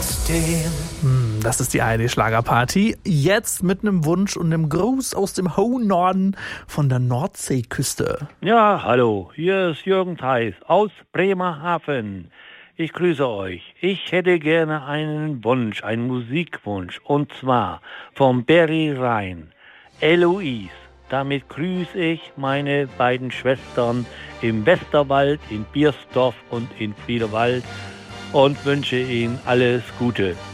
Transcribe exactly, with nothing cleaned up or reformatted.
trotzdem. Hm, das ist die A R D-Schlagerparty. Jetzt mit einem Wunsch und einem Gruß aus dem hohen Norden von der Nordseeküste. Ja, hallo, hier ist Jürgen Theis aus Bremerhaven. Ich grüße euch. Ich hätte gerne einen Wunsch, einen Musikwunsch, und zwar vom Berry Rhein, Eloise. Damit grüße ich meine beiden Schwestern im Westerwald, in Biersdorf und in Friedewald und wünsche ihnen alles Gute.